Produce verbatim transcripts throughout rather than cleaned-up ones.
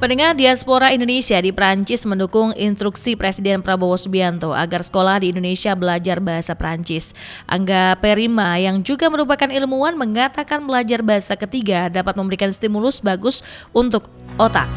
Pendengar, diaspora Indonesia di Prancis mendukung instruksi Presiden Prabowo Subianto agar sekolah di Indonesia belajar bahasa Prancis. Angga Perima yang juga merupakan ilmuwan mengatakan belajar bahasa ketiga dapat memberikan stimulus bagus untuk otak.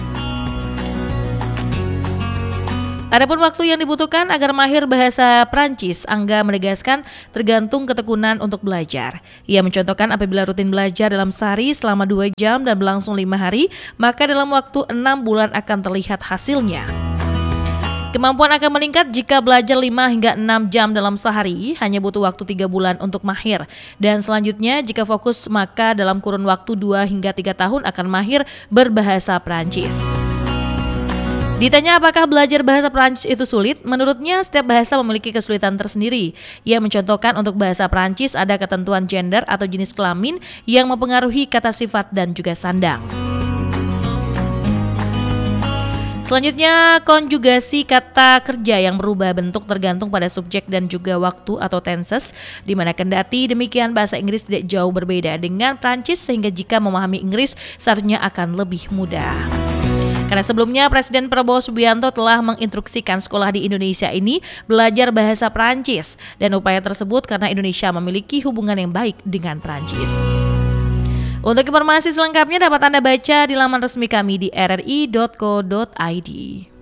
Adapun waktu yang dibutuhkan agar mahir bahasa Prancis, Angga menegaskan tergantung ketekunan untuk belajar. Ia mencontohkan apabila rutin belajar dalam sehari selama dua jam dan berlangsung lima hari, maka dalam waktu enam bulan akan terlihat hasilnya. Kemampuan akan meningkat jika belajar lima hingga enam jam dalam sehari, hanya butuh waktu tiga bulan untuk mahir. Dan selanjutnya jika fokus maka dalam kurun waktu dua hingga tiga tahun akan mahir berbahasa Prancis. Ditanya apakah belajar bahasa Prancis itu sulit, menurutnya setiap bahasa memiliki kesulitan tersendiri. Ia mencontohkan untuk bahasa Prancis ada ketentuan gender atau jenis kelamin yang mempengaruhi kata sifat dan juga sandang. Selanjutnya, konjugasi kata kerja yang berubah bentuk tergantung pada subjek dan juga waktu atau tenses, di mana kendati demikian bahasa Inggris tidak jauh berbeda dengan Prancis sehingga jika memahami Inggris seharusnya akan lebih mudah. Karena sebelumnya Presiden Prabowo Subianto telah menginstruksikan sekolah di Indonesia ini belajar bahasa Prancis dan upaya tersebut karena Indonesia memiliki hubungan yang baik dengan Prancis. Untuk informasi selengkapnya dapat Anda baca di laman resmi kami di r r i dot co dot i d.